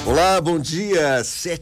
Olá, bom dia,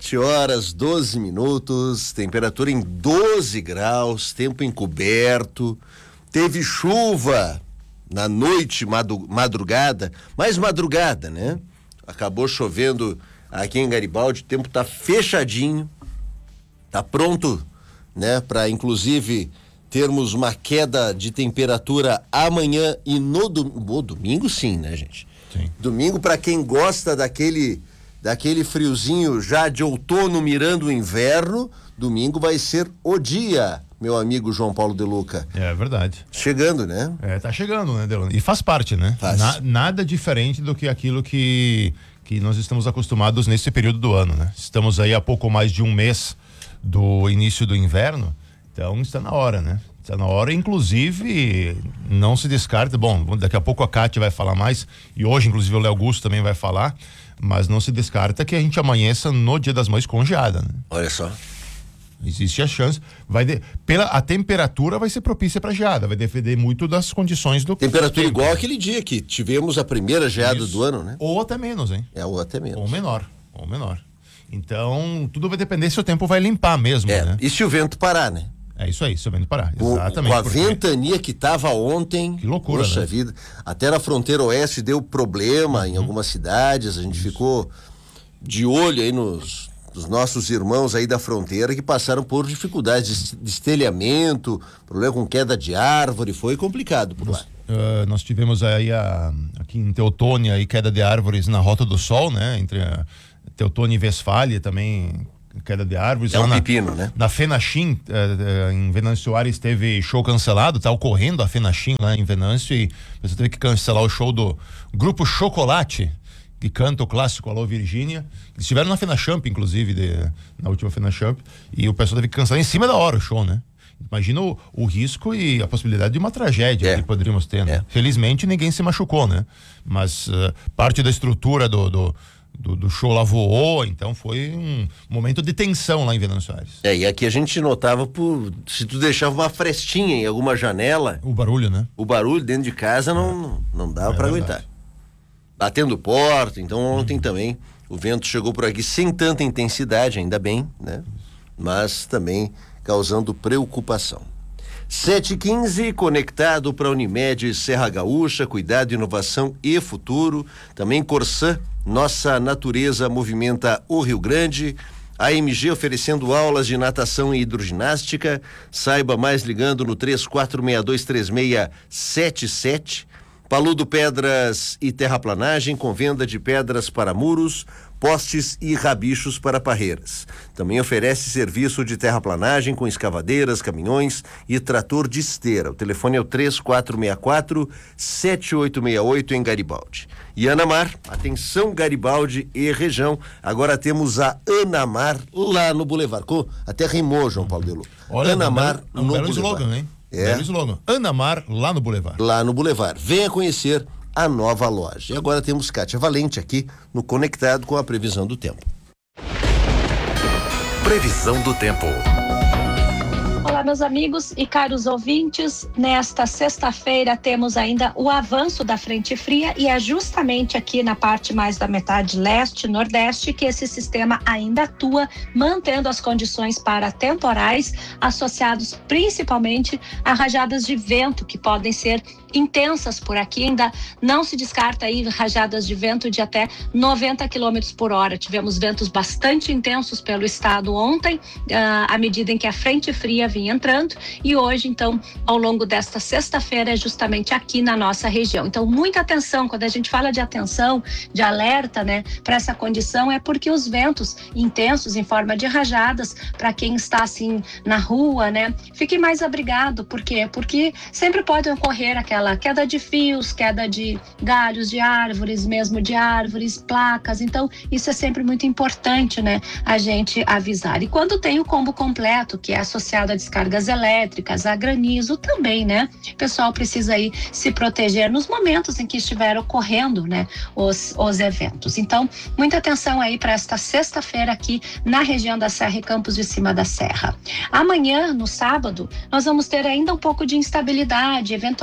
7h12, temperatura em 12 graus, tempo encoberto, teve chuva na noite, madrugada, mais madrugada, né? Acabou chovendo aqui em Garibaldi, o tempo tá fechadinho, tá pronto, né? Para inclusive termos uma queda de temperatura amanhã e no domingo sim, né, gente? Sim. Domingo, para quem gosta daquele friozinho já de outono mirando o inverno, domingo vai ser o dia, meu amigo João Paulo De Luca. É verdade. Chegando, né? Tá chegando, né, Delano? E faz parte, né? Faz. Nada diferente do que aquilo que nós estamos acostumados nesse período do ano, né? Estamos aí há pouco mais de um mês do início do inverno, então está na hora, né? Está na hora, inclusive, não se descarta, bom, daqui a pouco a Cátia vai falar mais, e hoje, inclusive, o Léo Augusto também vai falar, mas não se descarta que a gente amanheça no Dia das Mães com geada, né? Olha só. Existe a chance, a temperatura vai ser propícia para geada, vai depender muito das condições do Temperatura tempo. igual aquele dia que tivemos a primeira geada do ano, né? Ou até menos, hein? Ou até menos. Ou menor. Então, tudo vai depender se o tempo vai limpar mesmo, né? E se o vento parar, né? É isso aí, se o vento parar, exatamente. Com a ventania que tava ontem. Que loucura, poxa né? vida. Até na fronteira oeste deu problema em algumas cidades, a gente ficou de olho aí nos nossos irmãos aí da fronteira que passaram por dificuldades de estelhamento, problema com queda de árvore, foi complicado por lá. Nós tivemos aí aqui em Teutônia aí queda de árvores na Rota do Sol, né? Entre Teutônia e Westfália também, queda de árvores. É um pepino, né? Na Fenachim, em Venâncio Aires, teve show cancelado, tá ocorrendo a Fenachim lá em Venâncio e você teve que cancelar o show do Grupo Chocolate, que canta o clássico Alô Virgínia. Eles estiveram na Fenachamp, inclusive, na última Fenachamp, e o pessoal teve que cancelar em cima da hora o show, né? Imagina o risco e a possibilidade de uma tragédia que poderíamos ter, né? Felizmente ninguém se machucou, né? Mas parte da estrutura do show lá voou, então foi um momento de tensão lá em Venâncio Aires. E aqui a gente notava se tu deixava uma frestinha em alguma janela, o barulho, né? O barulho dentro de casa não dava para aguentar. Batendo porta, então ontem também o vento chegou por aqui sem tanta intensidade, ainda bem, né? Mas também causando preocupação. 7h15, conectado para Unimed Serra Gaúcha, cuidado, inovação e futuro. Também Corsã, nossa natureza movimenta o Rio Grande. A AMG oferecendo aulas de natação e hidroginástica. Saiba mais ligando no 34623677. Paludo Pedras e Terraplanagem, com venda de pedras para muros, postes e rabichos para parreiras. Também oferece serviço de terraplanagem com escavadeiras, caminhões e trator de esteira. O telefone é o 3464-7868 em Garibaldi. E Anamar, atenção Garibaldi e região, agora temos a Anamar lá no Boulevard. Até rimou, João Paulo De Luca. Olha, Anamar no Boulevard. Slogan, hein? Belo slogan. Anamar lá no Boulevard. Lá no Boulevard. Venha conhecer a nova loja. E agora temos Cátia Valente aqui no Conectado com a previsão do tempo. Previsão do tempo. Olá, meus amigos e caros ouvintes. Nesta sexta-feira temos ainda o avanço da frente fria e é justamente aqui na parte mais da metade leste-nordeste que esse sistema ainda atua, mantendo as condições para temporais associados principalmente a rajadas de vento que podem ser intensas por aqui. Ainda não se descarta aí rajadas de vento de até 90 km por hora. Tivemos ventos bastante intensos pelo estado ontem, à medida em que a frente fria vinha entrando, e hoje, então, ao longo desta sexta-feira, é justamente aqui na nossa região. Então, muita atenção, quando a gente fala de atenção, de alerta, né, para essa condição, é porque os ventos intensos em forma de rajadas, para quem está assim na rua, né, fique mais abrigado. Por quê? Porque sempre pode ocorrer aquela queda de fios, queda de galhos de árvores, mesmo de árvores, placas. Então, isso é sempre muito importante, né, a gente avisar. E quando tem o combo completo, que é associado a descargas elétricas, a granizo também, né, o pessoal precisa aí se proteger nos momentos em que estiver ocorrendo, né, os eventos. Então, muita atenção aí para esta sexta-feira aqui na região da Serra e Campos de Cima da Serra. Amanhã, no sábado, nós vamos ter ainda um pouco de instabilidade, eventualmente algumas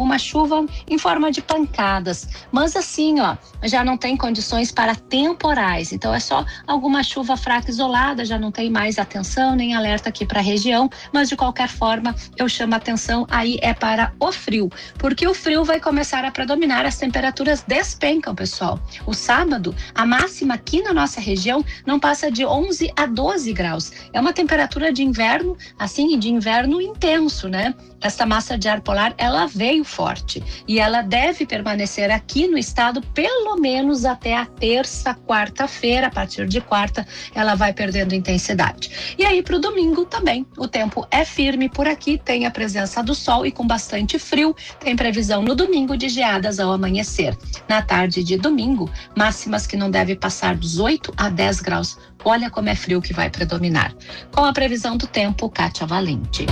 alguma chuva em forma de pancadas, mas assim, ó, já não tem condições para temporais, então é só alguma chuva fraca isolada, já não tem mais atenção nem alerta aqui para a região, mas de qualquer forma eu chamo a atenção aí é para o frio, porque o frio vai começar a predominar, as temperaturas despencam, pessoal. O sábado, a máxima aqui na nossa região não passa de 11 a 12 graus, é uma temperatura de inverno, assim, de inverno intenso, né? Essa massa de ar polar, ela veio forte e ela deve permanecer aqui no estado pelo menos até a terça, quarta-feira. A partir de quarta, ela vai perdendo intensidade. E aí, para o domingo também, o tempo é firme por aqui, tem a presença do sol e com bastante frio. Tem previsão no domingo de geadas ao amanhecer. Na tarde de domingo, máximas que não devem passar dos 8 a 10 graus. Olha como é frio que vai predominar. Com a previsão do tempo, Kátia Valente.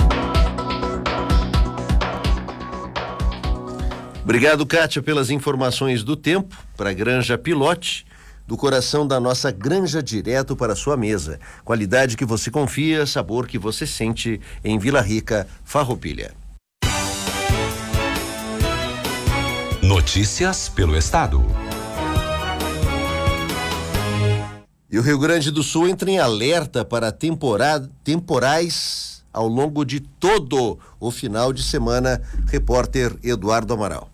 Obrigado, Kátia, pelas informações do tempo para a Granja Pilote, do coração da nossa granja direto para a sua mesa. Qualidade que você confia, sabor que você sente em Vila Rica, Farroupilha. Notícias pelo Estado. E o Rio Grande do Sul entra em alerta para temporais ao longo de todo o final de semana. Repórter Eduardo Amaral.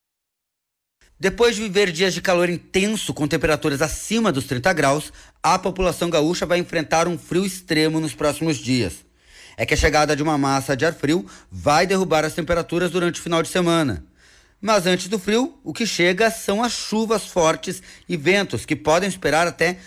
Depois de viver dias de calor intenso com temperaturas acima dos 30 graus, a população gaúcha vai enfrentar um frio extremo nos próximos dias. É que a chegada de uma massa de ar frio vai derrubar as temperaturas durante o final de semana. Mas antes do frio, o que chega são as chuvas fortes e ventos que podem superar até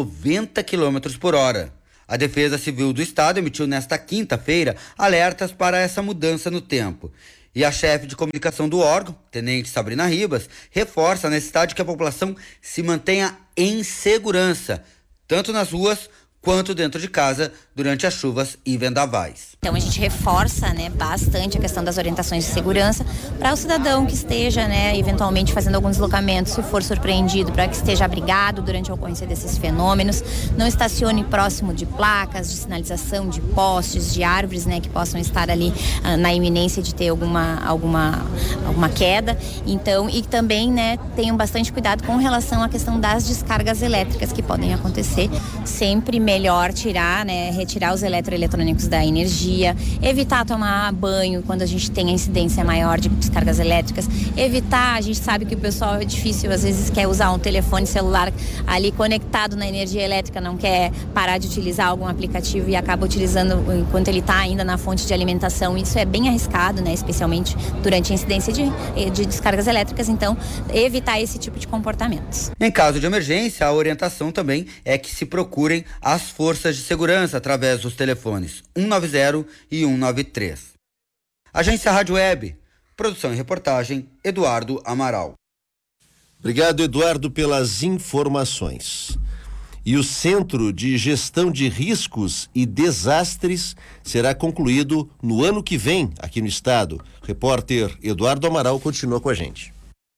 90 km por hora. A Defesa Civil do Estado emitiu nesta quinta-feira alertas para essa mudança no tempo. E a chefe de comunicação do órgão, Tenente Sabrina Ribas, reforça a necessidade que a população se mantenha em segurança, tanto nas ruas quanto dentro de casa durante as chuvas e vendavais. Então a gente reforça, né, bastante a questão das orientações de segurança para o cidadão que esteja, né, eventualmente fazendo algum deslocamento, se for surpreendido, para que esteja abrigado durante a ocorrência desses fenômenos, não estacione próximo de placas, de sinalização, de postes, de árvores, né, que possam estar ali na iminência de ter alguma queda. Então, e também, né, tenham bastante cuidado com relação à questão das descargas elétricas que podem acontecer. Sempre melhor retirar os eletroeletrônicos da energia, evitar tomar banho quando a gente tem a incidência maior de descargas elétricas, evitar, a gente sabe que o pessoal é difícil, às vezes quer usar um telefone celular ali conectado na energia elétrica, não quer parar de utilizar algum aplicativo e acaba utilizando enquanto ele está ainda na fonte de alimentação. Isso é bem arriscado, né, especialmente durante a incidência de descargas elétricas, então evitar esse tipo de comportamentos. Em caso de emergência, a orientação também é que se procurem as forças de segurança através dos telefones 190 e 193. Agência Rádio Web, produção e reportagem, Eduardo Amaral. Obrigado, Eduardo, pelas informações. E o Centro de Gestão de Riscos e Desastres será concluído no ano que vem aqui no estado. Repórter Eduardo Amaral continua com a gente.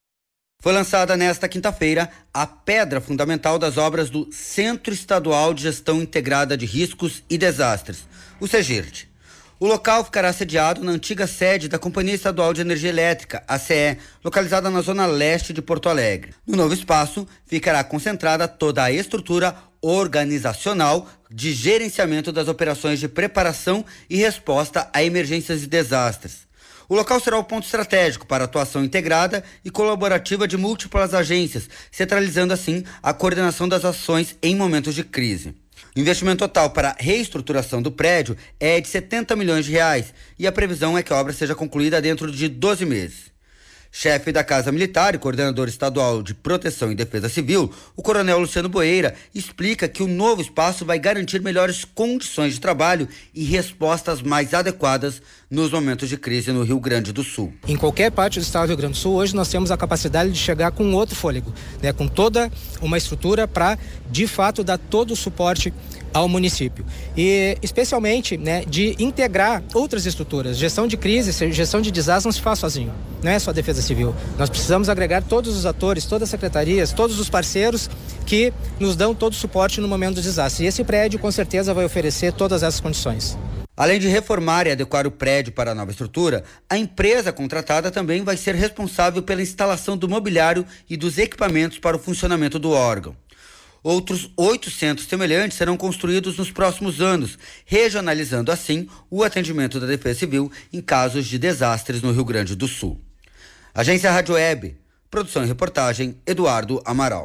Foi lançada nesta quinta-feira a pedra fundamental das obras do Centro Estadual de Gestão Integrada de Riscos e Desastres, o CEGIRD. O local ficará sediado na antiga sede da Companhia Estadual de Energia Elétrica, a CE, localizada na zona leste de Porto Alegre. No novo espaço, ficará concentrada toda a estrutura organizacional de gerenciamento das operações de preparação e resposta a emergências e desastres. O local será o ponto estratégico para a atuação integrada e colaborativa de múltiplas agências, centralizando assim a coordenação das ações em momentos de crise. O investimento total para a reestruturação do prédio é de R$70 milhões e a previsão é que a obra seja concluída dentro de 12 meses. Chefe da Casa Militar e coordenador estadual de Proteção e Defesa Civil, o coronel Luciano Boeira, explica que o novo espaço vai garantir melhores condições de trabalho e respostas mais adequadas nos momentos de crise no Rio Grande do Sul. Em qualquer parte do estado do Rio Grande do Sul, hoje nós temos a capacidade de chegar com outro fôlego, né, com toda uma estrutura para, de fato, dar todo o suporte ao município e especialmente, né, de integrar outras estruturas. Gestão de crise, gestão de desastre não se faz sozinho, não é só a Defesa Civil. Nós precisamos agregar todos os atores, todas as secretarias, todos os parceiros que nos dão todo o suporte no momento do desastre. E esse prédio com certeza vai oferecer todas essas condições. Além de reformar e adequar o prédio para a nova estrutura, a empresa contratada também vai ser responsável pela instalação do mobiliário e dos equipamentos para o funcionamento do órgão. Outros 8 centros semelhantes serão construídos nos próximos anos, regionalizando assim o atendimento da Defesa Civil em casos de desastres no Rio Grande do Sul. Agência Rádio Web, produção e reportagem, Eduardo Amaral.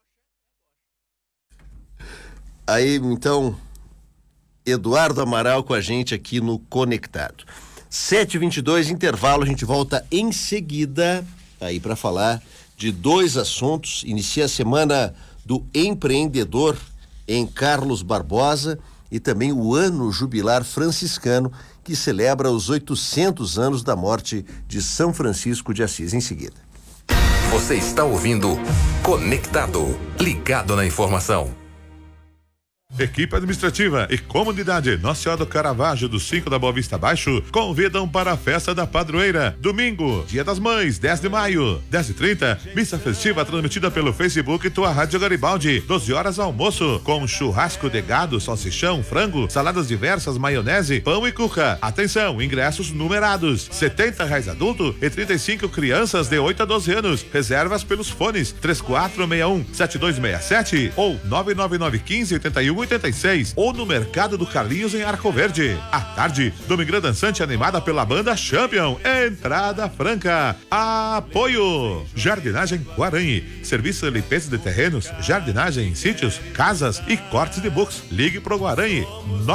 Aí, então, Eduardo Amaral com a gente aqui no Conectado. 7h22, intervalo, a gente volta em seguida aí para falar de 2 assuntos. Inicia a semana do empreendedor em Carlos Barbosa e também o ano jubilar franciscano que celebra os 800 anos da morte de São Francisco de Assis. Em seguida. Você está ouvindo Conectado, ligado na informação. Equipe administrativa e comunidade Nossa Senhora do Caravaggio do 5 da Boa Vista Baixo convidam para a festa da padroeira. Domingo, Dia das Mães, 10 de maio, 10h30, missa festiva transmitida pelo Facebook Tua Rádio Garibaldi. 12 horas almoço, com churrasco de gado, salsichão, frango, saladas diversas, maionese, pão e cuca. Atenção, ingressos numerados, R$70 adulto e 35 crianças de 8 a 12 anos. Reservas pelos fones 3461-7267 ou 99915-8186 ou no Mercado do Carlinhos em Arco Verde. À tarde, Domingrã Dançante animada pela banda Champion. Entrada franca. Apoio Jardinagem Guarani. Serviço de limpeza de terrenos, jardinagem em sítios, casas e cortes de books. Ligue pro Guarani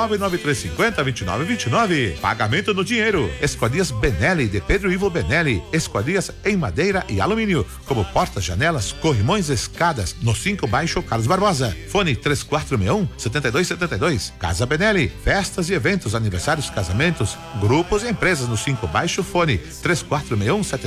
99350-2929. Pagamento no dinheiro. Esquadrias Benelli de Pedro Ivo Benelli. Esquadrias em madeira e alumínio, como portas, janelas, corrimões, escadas, no 5 Baixo Carlos Barbosa. Fone 3461-7272. Casa Benelli, festas e eventos, aniversários, casamentos, grupos e empresas no 5 Baixo. Fone 3461-7272.